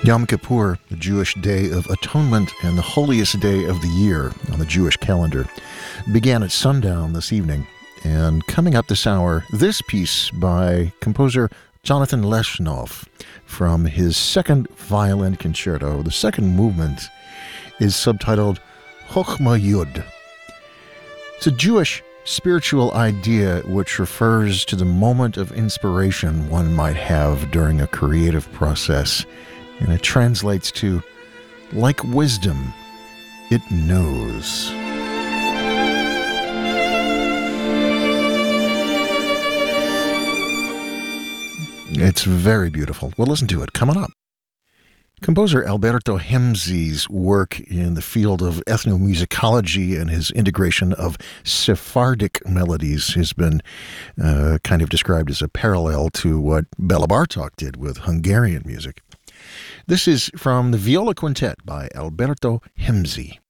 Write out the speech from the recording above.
Yom Kippur, the Jewish Day of Atonement and the holiest day of the year on the Jewish calendar, began at sundown this evening. And coming up this hour, this piece by composer Jonathan Leshnov from his second violin concerto. The second movement is subtitled Chochma Yud. It's a Jewish spiritual idea which refers to the moment of inspiration one might have during a creative process. And it translates to, like wisdom, it knows. It's very beautiful. We'll listen to it. Coming up. Composer Alberto Hemzi's work in the field of ethnomusicology and his integration of Sephardic melodies has been kind of described as a parallel to what Bela Bartok did with Hungarian music. This is from the Viola Quintet by Alberto Hemzi.